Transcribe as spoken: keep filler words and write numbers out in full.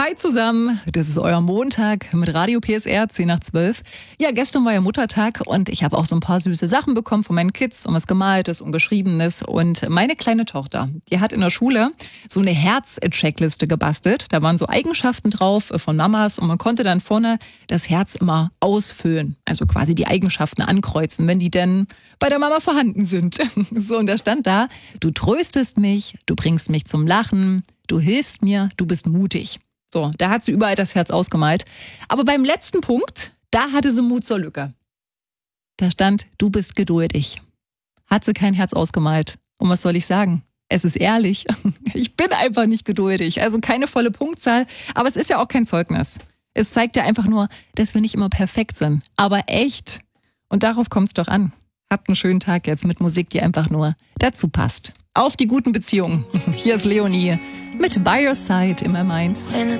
Hi zusammen, das ist euer Montag mit Radio P S R, zehn nach zwölf. Ja, gestern war ja Muttertag und ich habe auch so ein paar süße Sachen bekommen von meinen Kids, um was Gemaltes und Geschriebenes. Und meine kleine Tochter, die hat in der Schule so eine Herz-Checkliste gebastelt. Da waren so Eigenschaften drauf von Mamas und man konnte dann vorne das Herz immer ausfüllen. Also quasi die Eigenschaften ankreuzen, wenn die denn bei der Mama vorhanden sind. So, und da stand da, du tröstest mich, du bringst mich zum Lachen, du hilfst mir, du bist mutig. So, da hat sie überall das Herz ausgemalt. Aber beim letzten Punkt, da hatte sie Mut zur Lücke. Da stand, du bist geduldig. Hat sie kein Herz ausgemalt. Und was soll ich sagen? Es ist ehrlich. Ich bin einfach nicht geduldig. Also keine volle Punktzahl. Aber es ist ja auch kein Zeugnis. Es zeigt ja einfach nur, dass wir nicht immer perfekt sind. Aber echt. Und darauf kommt es doch an. Habt einen schönen Tag jetzt mit Musik, die einfach nur dazu passt. Auf die guten Beziehungen. Hier ist Leonie mit By Your Side in My Mind.